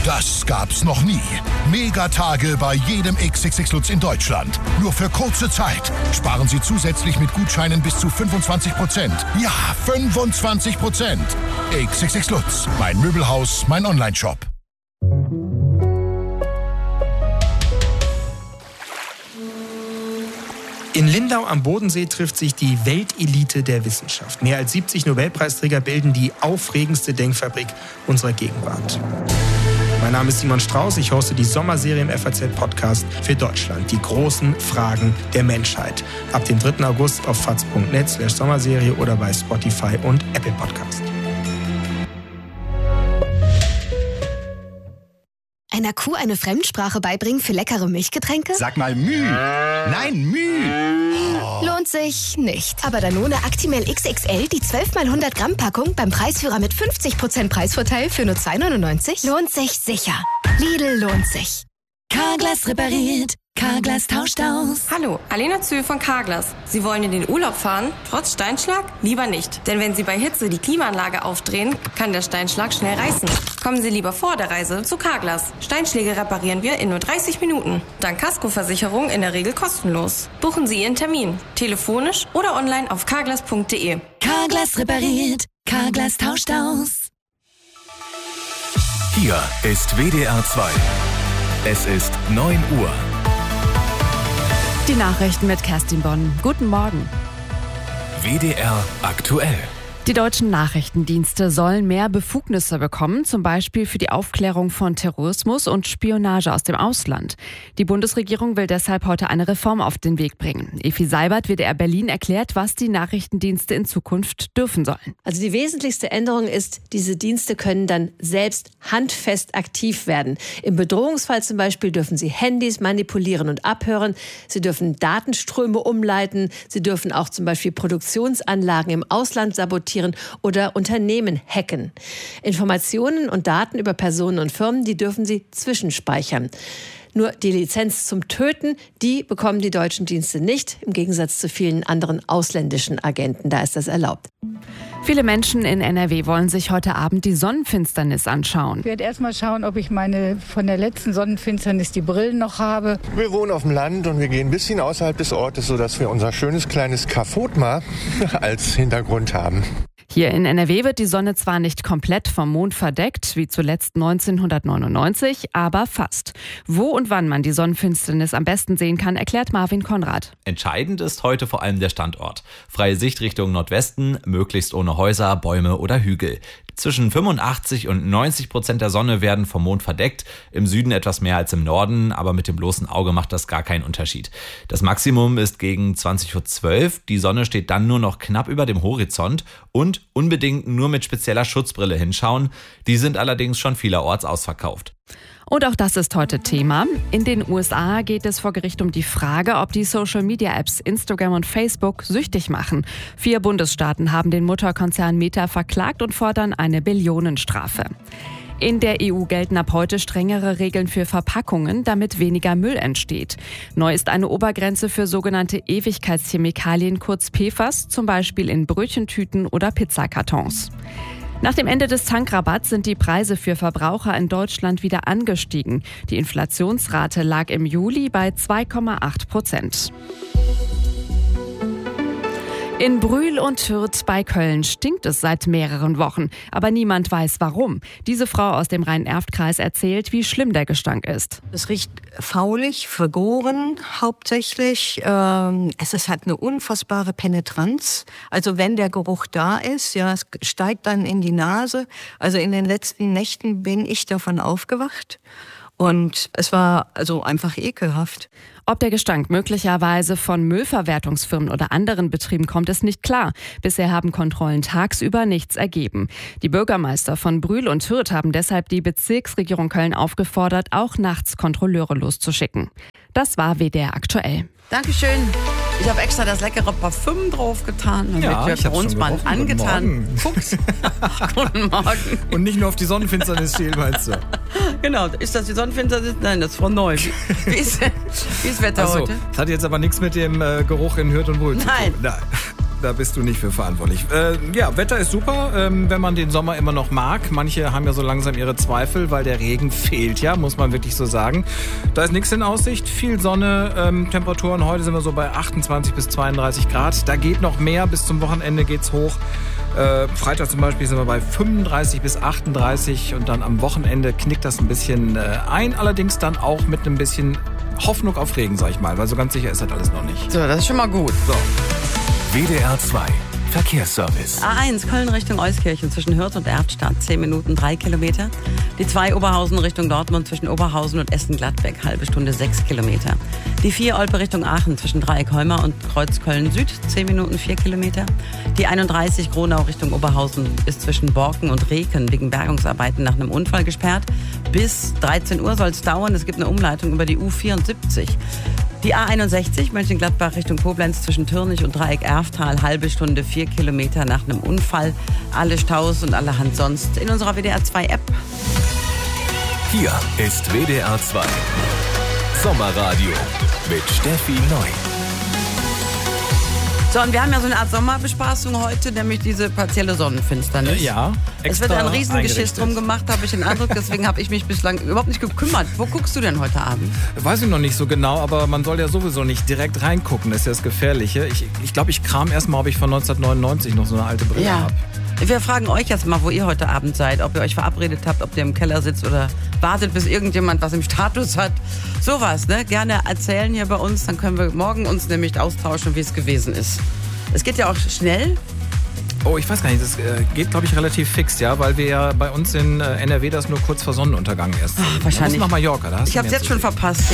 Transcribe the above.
Das gab's noch nie. Megatage bei jedem XXX Lutz in Deutschland. Nur für kurze Zeit. Sparen Sie zusätzlich mit Gutscheinen bis zu 25%. Ja, 25%. XXX Lutz. Mein Möbelhaus, mein Onlineshop. In Lindau am Bodensee trifft sich die Weltelite der Wissenschaft. Mehr als 70 Nobelpreisträger bilden die aufregendste Denkfabrik unserer Gegenwart. Mein Name ist Simon Strauß, ich hoste die Sommerserie im FAZ-Podcast für Deutschland. Die großen Fragen der Menschheit. Ab dem 3. August auf faz.net/Sommerserie oder bei Spotify und Apple Podcast. Einer Kuh eine Fremdsprache beibringen für leckere Milchgetränke? Sag mal Müh. Nein, Müh. Lohnt sich nicht. Aber Danone Actimel XXL, die 12x100 Gramm Packung beim Preisführer mit 50% Preisvorteil für nur 2,99? Lohnt sich sicher. Lidl lohnt sich. Carglass repariert. Carglass tauscht aus. Hallo, Alena Zühl von Carglass. Sie wollen in den Urlaub fahren, trotz Steinschlag? Lieber nicht. Denn wenn Sie bei Hitze die Klimaanlage aufdrehen, kann der Steinschlag schnell reißen. Kommen Sie lieber vor der Reise zu Carglass. Steinschläge reparieren wir in nur 30 Minuten. Dank Kaskoversicherung in der Regel kostenlos. Buchen Sie Ihren Termin. Telefonisch oder online auf carglass.de. Carglass repariert. Carglass tauscht aus. Hier ist WDR 2. Es ist 9 Uhr. Die Nachrichten mit Kerstin Bonn. Guten Morgen. WDR aktuell. Die deutschen Nachrichtendienste sollen mehr Befugnisse bekommen, zum Beispiel für die Aufklärung von Terrorismus und Spionage aus dem Ausland. Die Bundesregierung will deshalb heute eine Reform auf den Weg bringen. Efi Seibert, WDR Berlin, erklärt, was die Nachrichtendienste in Zukunft dürfen sollen. Also die wesentlichste Änderung ist, diese Dienste können dann selbst handfest aktiv werden. Im Bedrohungsfall zum Beispiel dürfen sie Handys manipulieren und abhören. Sie dürfen Datenströme umleiten. Sie dürfen auch zum Beispiel Produktionsanlagen im Ausland sabotieren oder Unternehmen hacken. Informationen und Daten über Personen und Firmen, die dürfen sie zwischenspeichern. Nur die Lizenz zum Töten, die bekommen die deutschen Dienste nicht, im Gegensatz zu vielen anderen ausländischen Agenten. Da ist das erlaubt. Viele Menschen in NRW wollen sich heute Abend die Sonnenfinsternis anschauen. Ich werde erst mal schauen, ob ich meine von der letzten Sonnenfinsternis die Brillen noch habe. Wir wohnen auf dem Land und wir gehen ein bisschen außerhalb des Ortes, sodass wir unser schönes kleines Kafotma als Hintergrund haben. Hier in NRW wird die Sonne zwar nicht komplett vom Mond verdeckt, wie zuletzt 1999, aber fast. Wo und wann man die Sonnenfinsternis am besten sehen kann, erklärt Marvin Konrad. Entscheidend ist heute vor allem der Standort. Freie Sicht Richtung Nordwesten, möglichst ohne Häuser, Bäume oder Hügel. Zwischen 85% und 90% der Sonne werden vom Mond verdeckt, im Süden etwas mehr als im Norden, aber mit dem bloßen Auge macht das gar keinen Unterschied. Das Maximum ist gegen 20:12 Uhr, die Sonne steht dann nur noch knapp über dem Horizont und unbedingt nur mit spezieller Schutzbrille hinschauen, die sind allerdings schon vielerorts ausverkauft. Und auch das ist heute Thema. In den USA geht es vor Gericht um die Frage, ob die Social-Media-Apps Instagram und Facebook süchtig machen. 4 Bundesstaaten haben den Mutterkonzern Meta verklagt und fordern eine Billionenstrafe. In der EU gelten ab heute strengere Regeln für Verpackungen, damit weniger Müll entsteht. Neu ist eine Obergrenze für sogenannte Ewigkeitschemikalien, kurz PFAS, zum Beispiel in Brötchentüten oder Pizzakartons. Nach dem Ende des Tankrabatts sind die Preise für Verbraucher in Deutschland wieder angestiegen. Die Inflationsrate lag im Juli bei 2,8%. In Brühl und Hürth bei Köln stinkt es seit mehreren Wochen. Aber niemand weiß warum. Diese Frau aus dem Rhein-Erft-Kreis erzählt, wie schlimm der Gestank ist. Es riecht faulig, vergoren hauptsächlich. Es hat eine unfassbare Penetranz. Also wenn der Geruch da ist, ja, es steigt dann in die Nase. Also in den letzten Nächten bin ich davon aufgewacht. Und es war also einfach ekelhaft. Ob der Gestank möglicherweise von Müllverwertungsfirmen oder anderen Betrieben kommt, ist nicht klar. Bisher haben Kontrollen tagsüber nichts ergeben. Die Bürgermeister von Brühl und Hürth haben deshalb die Bezirksregierung Köln aufgefordert, auch nachts Kontrolleure loszuschicken. Das war WDR aktuell. Dankeschön. Ich habe extra das leckere Parfüm draufgetan, damit wir für uns mal angetan. Fuchs. Guten Morgen. Und nicht nur auf die Sonnenfinsternis stehen, meinst du? Genau, ist das die Sonnenfinsternis? Nein, das ist von neu. Wie ist Wetter heute? Das hat jetzt aber nichts mit dem Geruch in Hürth und Brühl zu tun. Nein. Da bist du nicht für verantwortlich. Ja, Wetter ist super, wenn man den Sommer immer noch mag. Manche haben ja so langsam ihre Zweifel, weil der Regen fehlt ja, muss man wirklich so sagen. Da ist nichts in Aussicht, viel Sonne, Temperaturen. Heute sind wir so bei 28 bis 32 Grad. Da geht noch mehr, bis zum Wochenende geht's hoch. Freitag zum Beispiel sind wir bei 35 bis 38 und dann am Wochenende knickt das ein bisschen ein. Allerdings dann auch mit einem bisschen Hoffnung auf Regen, sag ich mal, weil so ganz sicher ist das alles noch nicht. So, das ist schon mal gut. So. WDR 2 Verkehrsservice. A1 Köln Richtung Euskirchen zwischen Hürth und Erftstadt 10 Minuten 3 Kilometer. Die 2 Oberhausen Richtung Dortmund zwischen Oberhausen und Essen-Gladbeck halbe Stunde 6 Kilometer. Die 4 Olpe Richtung Aachen zwischen Dreieck-Holmer und Kreuz Köln Süd 10 Minuten 4 Kilometer. Die 31 Gronau Richtung Oberhausen ist zwischen Borken und Reken wegen Bergungsarbeiten nach einem Unfall gesperrt. Bis 13 Uhr soll es dauern. Es gibt eine Umleitung über die U74. Die A61 Mönchengladbach Richtung Koblenz zwischen Türnich und Dreieck-Erftal halbe Stunde 4 Kilometer nach einem Unfall. Alle Staus und allerhand sonst in unserer WDR 2 App. Hier ist WDR 2 Sommerradio mit Steffi Neu. So, und wir haben ja so eine Art Sommerbespaßung heute, nämlich diese partielle Sonnenfinsternis. Ja, es wird ein Riesengeschiss drum gemacht, habe ich den Eindruck. Deswegen habe ich mich bislang überhaupt nicht gekümmert. Wo guckst du denn heute Abend? Weiß ich noch nicht so genau, aber man soll ja sowieso nicht direkt reingucken. Das ist ja das Gefährliche. Ich glaube, ich kram erstmal, ob ich von 1999 noch so eine alte Brille habe. Wir fragen euch jetzt mal, wo ihr heute Abend seid, ob ihr euch verabredet habt, ob ihr im Keller sitzt oder wartet, bis irgendjemand was im Status hat. Sowas, ne? Gerne erzählen hier bei uns, dann können wir morgen uns nämlich austauschen, wie es gewesen ist. Es geht ja auch schnell. Oh, ich weiß gar nicht, das geht, glaube ich, relativ fix, ja, weil wir ja bei uns in NRW das nur kurz vor Sonnenuntergang erst sehen. Wahrscheinlich. Da muss nach Mallorca, da hast ich habe es jetzt schon verpasst.